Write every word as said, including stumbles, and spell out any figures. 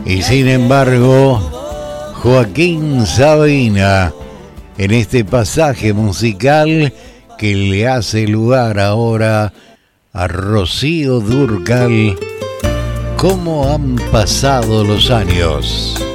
Y sin embargo, Joaquín Sabina, en este pasaje musical que le hace lugar ahora a Rocío Dúrcal, ¿cómo han pasado los años?